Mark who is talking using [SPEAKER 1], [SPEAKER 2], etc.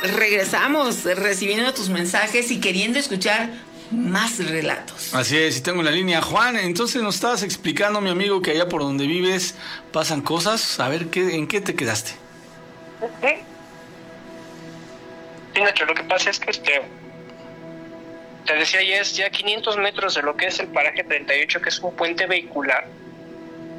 [SPEAKER 1] regresamos recibiendo tus mensajes y queriendo escuchar más relatos.
[SPEAKER 2] Así es, y tengo en la línea Juan. Entonces nos estabas explicando, mi amigo, que allá por donde vives pasan cosas. A ver, ¿en qué te quedaste?
[SPEAKER 3] Sí, Nacho, lo que pasa es que te decía, ya es 500 metros de lo que es el paraje 38, que es un puente vehicular.